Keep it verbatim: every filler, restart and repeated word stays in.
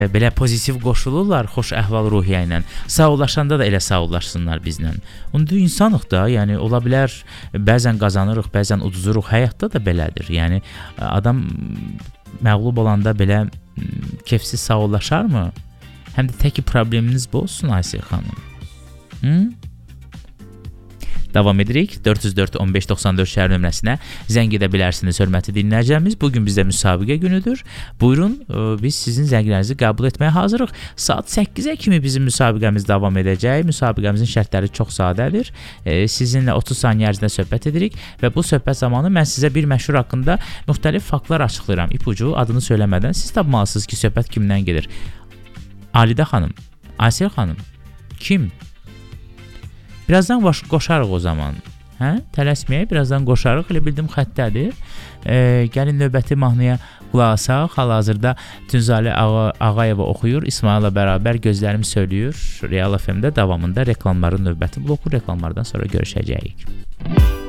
belə pozitiv qoşulurlar, xoş əhval-ruhiyyə ilə. Sağollaşanda da elə sağollaşsınlar bizlə. Onda insanıq da, yəni ola bilər bəzən qazanırıq, bəzən uduzuruq. Həyatda da belədir. Yəni adam məğlub olanda belə kefsiz sağollaşarmı? Həm də təki probleminiz bu olsun Aysel xanım. Hı? Davam edirik. dörd yüz dörd on beş doxsan dörd şəhər nömrəsinə zəng edə bilərsiniz, hörmətli dinləyicilərimiz. Bugün bizdə müsabiqə günüdür. Buyurun, biz sizin zənglərinizi qəbul etməyə hazırıq. Saat səkkizə kimi bizim müsabiqəmiz davam edəcək. Müsabiqəmizin şərtləri çox sadədir. Sizinlə otuz saniyə ərzində söhbət edirik və bu söhbət zamanı mən sizə bir məşhur haqqında müxtəlif faktlar açıqlayıram. İpucu, adını söyləmədən siz tapmalısınız ki, söhbət kimdən gedir. Alidə xanım, Aysel xanım, kim? Birazdan qoşarıq o zaman. Hə? Tələsməyək, birazdan qoşarıq. Elə bildim xəttədir. E, gəlin növbəti mahnıya qulaq asaq. Hal-hazırda Tünzalə Ağa, Ağayeva oxuyur. İsmail'la bərabər Gözlərim söylüyor. Real F M-də davamında reklamların növbəti bloku, reklamlardan sonra görüşəcəyik.